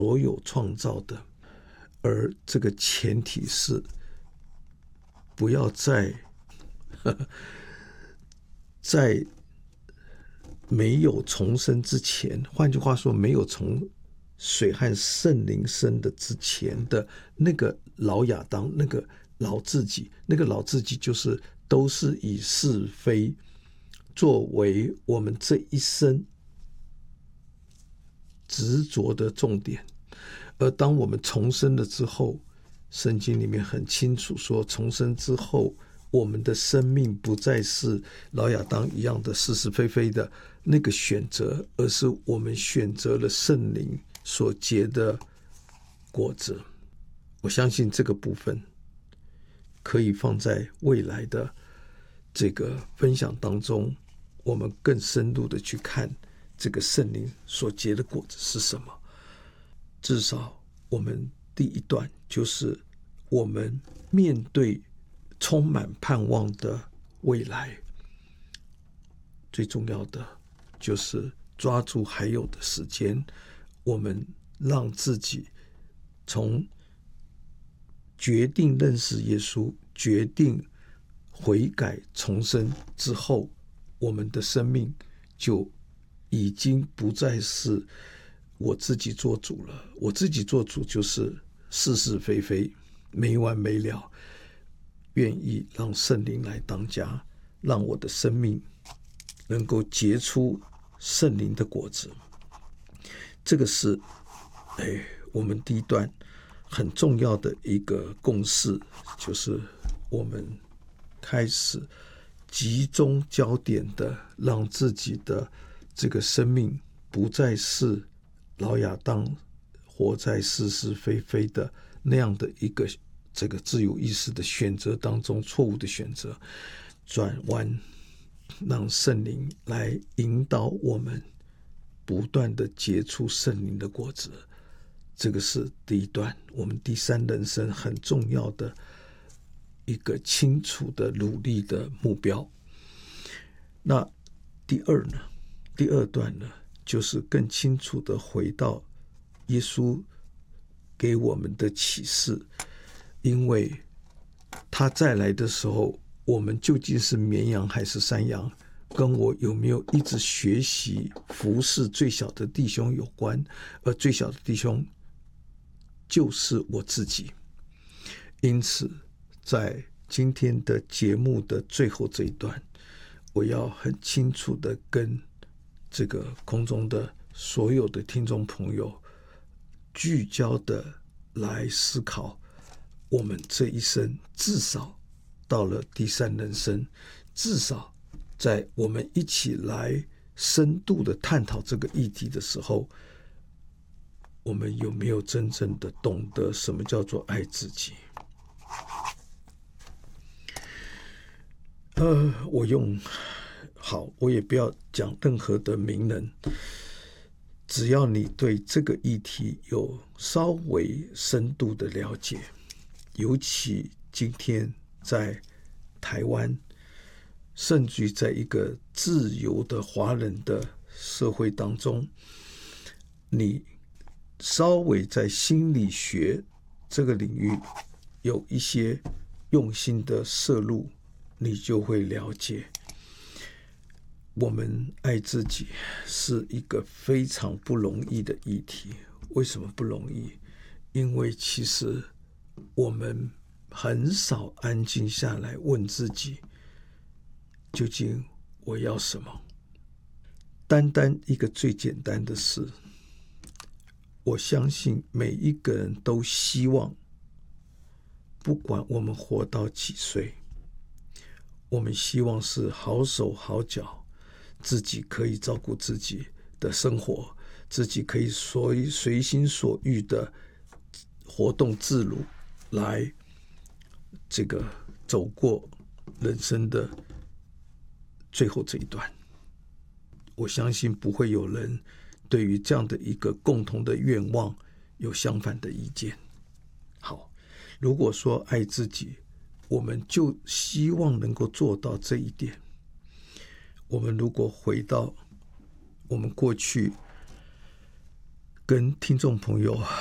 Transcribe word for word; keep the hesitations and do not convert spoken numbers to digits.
所有创造的，而这个前提是不要在呵呵在没有重生之前，换句话说，没有从水和圣灵生的之前的那个老亚当，那个老自己，那个老自己就是都是以是非作为我们这一生执着的重点。而当我们重生了之后，圣经里面很清楚说，重生之后我们的生命不再是老亚当一样的是是非非的那个选择，而是我们选择了圣灵所结的果子。我相信这个部分可以放在未来的这个分享当中，我们更深入的去看这个圣灵所结的果子是什么。至少我们第一段就是我们面对充满盼望的未来，最重要的就是抓住还有的时间，我们让自己从决定认识耶稣，决定悔改重生之后，我们的生命就已经不再是我自己做主了。我自己做主就是是是非非，没完没了，愿意让圣灵来当家，让我的生命能够结出圣灵的果子。这个是哎，我们第一段很重要的一个共识，就是我们开始集中焦点的让自己的这个生命不再是老亚当活在是是非非的那样的一个这个自由意识的选择当中，错误的选择，转弯，让圣灵来引导我们不断的结出圣灵的果子。这个是第一段，我们第三人生很重要的一个清楚的努力的目标。那第二呢？第二段呢，就是更清楚的回到耶稣给我们的启示，因为他再来的时候，我们究竟是绵羊还是山羊，跟我有没有一直学习服侍最小的弟兄有关，而最小的弟兄就是我自己。因此在今天的节目的最后这一段，我要很清楚的跟这个空中的所有的听众朋友聚焦的来思考，我们这一生至少到了第三人生，至少在我们一起来深度的探讨这个议题的时候，我们有没有真正的懂得什么叫做爱自己？呃，我用好，我也不要讲任何的名人，只要你对这个议题有稍微深度的了解，尤其今天在台湾，甚至于在一个自由的华人的社会当中，你稍微在心理学这个领域有一些用心的摄入，你就会了解，我们爱自己是一个非常不容易的议题。为什么不容易？因为其实我们很少安静下来问自己，究竟我要什么？单单一个最简单的事，我相信每一个人都希望，不管我们活到几岁，我们希望是好手好脚，自己可以照顾自己的生活，自己可以随随心所欲的活动自如，来这个走过人生的最后这一段。我相信不会有人对于这样的一个共同的愿望有相反的意见。好，如果说爱自己，我们就希望能够做到这一点。我们如果回到我们过去跟听众朋友